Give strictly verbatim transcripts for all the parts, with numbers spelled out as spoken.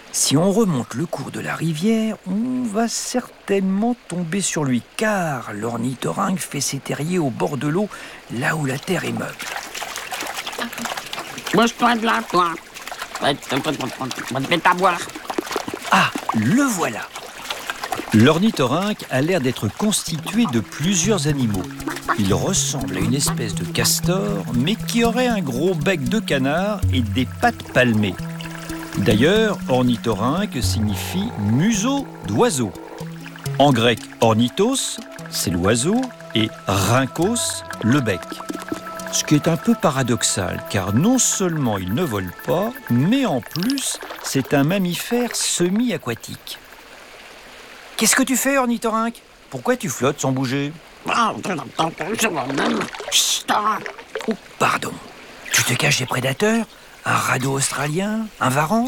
Si on remonte le cours de la rivière, on va certainement tomber sur lui, car l'ornithorynque fait ses terriers au bord de l'eau, là où la terre est meuble. Bouge-toi de là, toi. Fais ta boire. Ah, le voilà! L'ornithorynque a l'air d'être constitué de plusieurs animaux. Il ressemble à une espèce de castor, mais qui aurait un gros bec de canard et des pattes palmées. D'ailleurs, ornithorynque signifie museau d'oiseau. En grec, ornithos, c'est l'oiseau, et rhynchos, le bec. Ce qui est un peu paradoxal, car non seulement il ne vole pas, mais en plus, c'est un mammifère semi-aquatique. Qu'est-ce que tu fais, ornithorynque? Pourquoi tu flottes sans bouger? Oh, pardon. Tu te caches des prédateurs? Un radeau australien? Un varan?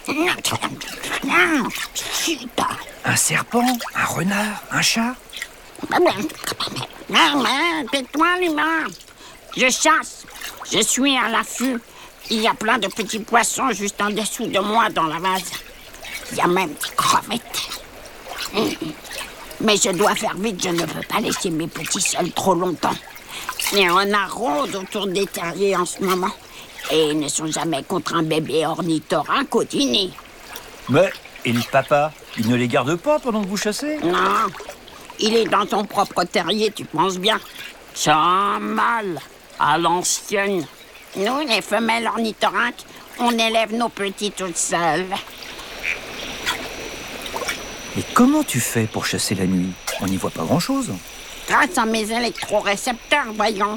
Un serpent? Un renard? Un chat? Tais-toi, l'humain. Je chasse. Je suis à l'affût. Il y a plein de petits poissons juste en dessous de moi dans la vase. Il y a même des crevettes. Mais je dois faire vite, je ne peux pas laisser mes petits seuls trop longtemps. Les renards rôdent autour des terriers en ce moment. Et ils ne sont jamais contre un bébé ornithorynque au dîner. Mais, et le papa, il ne les garde pas pendant que vous chassez? Non, il est dans ton propre terrier, tu penses bien. C'est un mâle, à l'ancienne. Nous, les femelles ornithorynques, on élève nos petits toutes seules. Et comment tu fais pour chasser la nuit? On n'y voit pas grand-chose. Grâce à mes électrorécepteurs, voyons.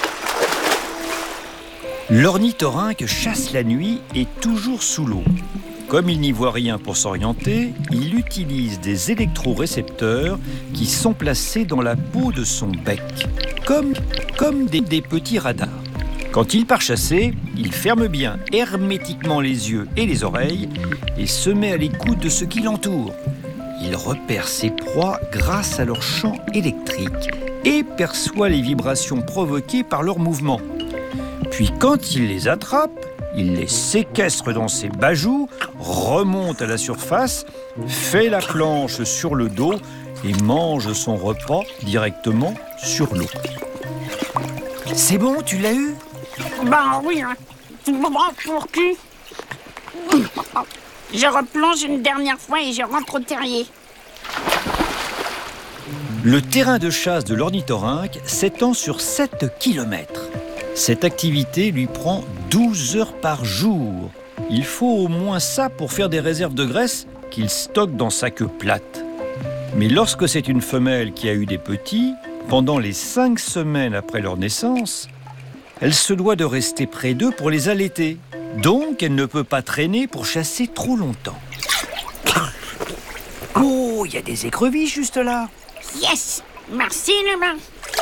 L'ornithorynque chasse la nuit et toujours sous l'eau. Comme il n'y voit rien pour s'orienter, il utilise des électrorécepteurs qui sont placés dans la peau de son bec, comme, comme des, des petits radars. Quand il part chasser, il ferme bien hermétiquement les yeux et les oreilles et se met à l'écoute de ce qui l'entoure. Il repère ses proies grâce à leur champ électrique et perçoit les vibrations provoquées par leurs mouvements. Puis quand il les attrape, il les séquestre dans ses bajoux, remonte à la surface, fait la planche sur le dos et mange son repas directement sur l'eau. C'est bon, tu l'as eu? Ben oui, hein. Tu me prends pour qui? Je replonge une dernière fois et je rentre au terrier. Le terrain de chasse de l'ornithorynque s'étend sur sept kilomètres. Cette activité lui prend douze heures par jour. Il faut au moins ça pour faire des réserves de graisse qu'il stocke dans sa queue plate. Mais lorsque c'est une femelle qui a eu des petits, pendant les cinq semaines après leur naissance, elle se doit de rester près d'eux pour les allaiter. Donc, elle ne peut pas traîner pour chasser trop longtemps. Oh, il y a des écrevisses juste là. Yes! Merci, l'humain.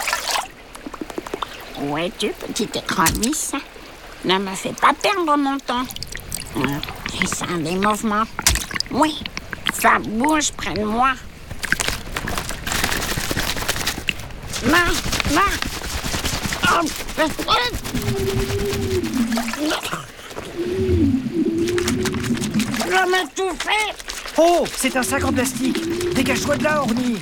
Où es-tu, petite écrevisse? Ne me fais pas perdre mon temps. J'ai ça des mouvements. Oui, ça bouge près de moi. Non, non. Oh. Je m'étouffer. Oh, c'est un sac en plastique. Dégage-toi de là, Orny.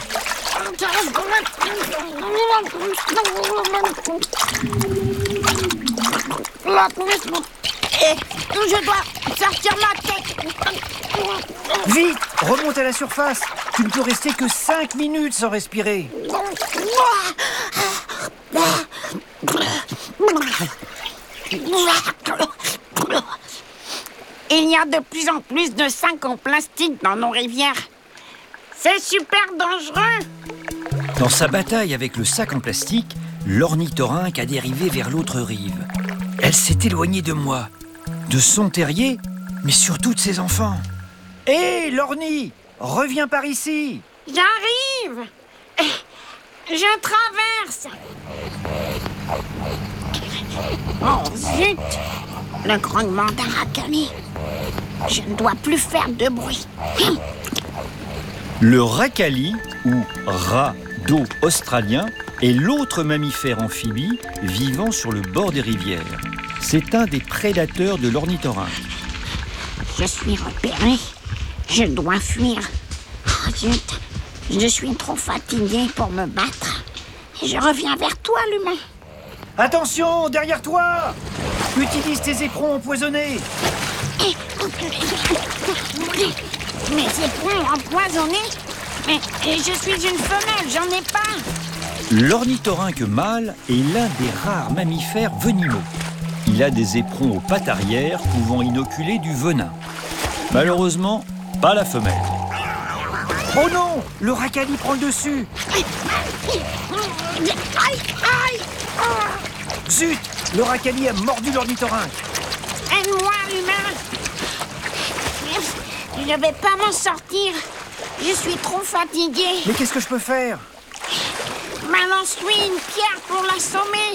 Et je dois sortir ma tête. Vite, remonte à la surface. Tu ne peux rester que cinq minutes sans respirer. Il y a de plus en plus de sacs en plastique dans nos rivières. C'est super dangereux. Dans sa bataille avec le sac en plastique, l'ornithorynque a dérivé vers l'autre rive. Elle s'est éloignée de moi, de son terrier, mais surtout de ses enfants. Hé, hey, l'orni, reviens par ici. J'arrive. Je traverse. Oh zut, le grognement d'un racali. Je ne dois plus faire de bruit. Le racali, ou rat d'eau australien, est l'autre mammifère amphibie vivant sur le bord des rivières. C'est un des prédateurs de l'ornithorynque. Je suis repéré. Je dois fuir. Oh zut, je suis trop fatigué pour me battre. Je reviens vers toi, l'humain. Attention, derrière toi! Utilise tes éperons empoisonnés. Mes éperons empoisonnés? Mais je suis une femelle, j'en ai pas. L'ornithorynque mâle est l'un des rares mammifères venimeux. Il a des éperons aux pattes arrière pouvant inoculer du venin. Malheureusement, pas la femelle. Oh non! Le racali prend le dessus! Aïe, aïe! Zut! Le racali a mordu l'ornithorynque. Aide-moi, humain! Je ne vais pas m'en sortir. Je suis trop fatigué. Mais qu'est-ce que je peux faire? Balance-lui une pierre pour l'assommer.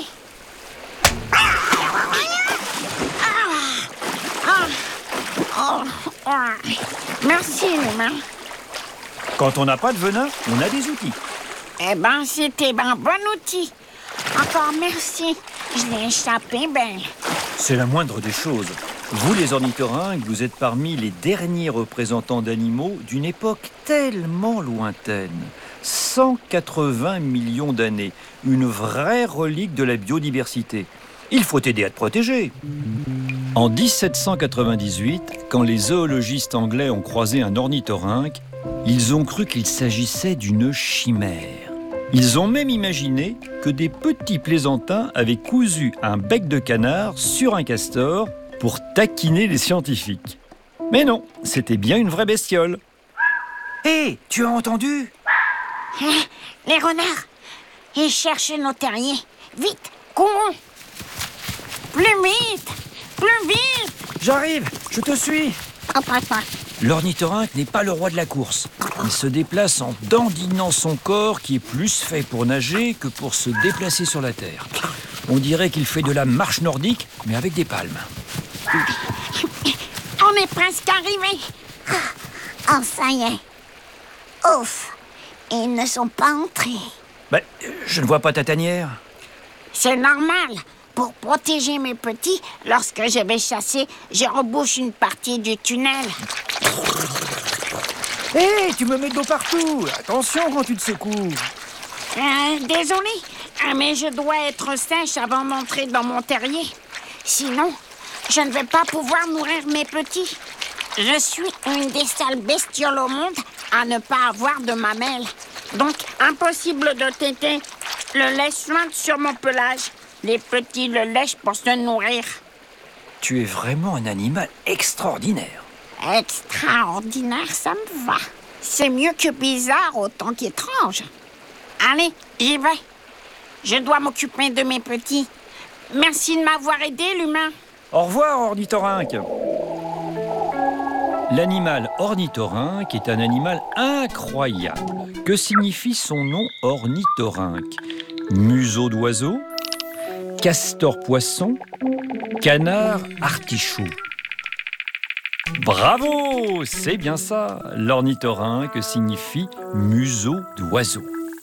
Ah. Oh. Oh. Merci, humain. Quand on n'a pas de venin, on a des outils. Eh ben, c'était un bon outil. Encore merci. Je l'ai échappé bien. C'est la moindre des choses. Vous, les ornithorynques, vous êtes parmi les derniers représentants d'animaux d'une époque tellement lointaine. cent quatre-vingts millions d'années. Une vraie relique de la biodiversité. Il faut aider à te protéger. En dix-sept cent quatre-vingt-dix-huit, quand les zoologistes anglais ont croisé un ornithorynque, ils ont cru qu'il s'agissait d'une chimère. Ils ont même imaginé que des petits plaisantins avaient cousu un bec de canard sur un castor pour taquiner les scientifiques. Mais non, c'était bien une vraie bestiole. Hé, hey, tu as entendu? Les renards, ils cherchent nos terriers. Vite, courons. Plus vite, plus vite. J'arrive, je te suis. Oh, papa. L'ornithorynque n'est pas le roi de la course. Il se déplace en dandinant son corps qui est plus fait pour nager que pour se déplacer sur la terre. On dirait qu'il fait de la marche nordique, mais avec des palmes. On est presque arrivé. Oh, ça y est. Ouf, ils ne sont pas entrés. Ben, je ne vois pas ta tanière. C'est normal. Pour protéger mes petits, lorsque je vais chasser, je rebouche une partie du tunnel. Hé, hey, tu me mets de l'eau partout. Attention quand tu te secoues. Euh, désolé, mais je dois être sèche avant d'entrer dans mon terrier. Sinon, je ne vais pas pouvoir nourrir mes petits. Je suis une des seules bestioles au monde à ne pas avoir de mamelles. Donc, impossible de téter. Le lait suinte sur mon pelage. Les petits le lèchent pour se nourrir. Tu es vraiment un animal extraordinaire. Extraordinaire, ça me va. C'est mieux que bizarre autant qu'étrange. Allez, j'y vais. Je dois m'occuper de mes petits. Merci de m'avoir aidé, l'humain. Au revoir, ornithorynque. L'animal ornithorynque est un animal incroyable. Que signifie son nom ornithorynque? Museau d'oiseau, castor poisson, canard artichaut. Bravo, c'est bien ça. L'ornithorynque signifie museau d'oiseau.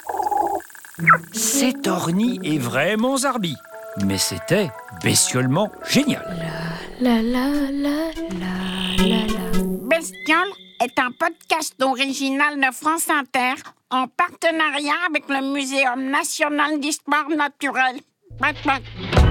Cet orni est vraiment zarbi, mais c'était bestiolement génial. La la la la la la. Bestiole est un podcast original de France Inter en partenariat avec le Muséum national d'histoire naturelle. Bac, bac.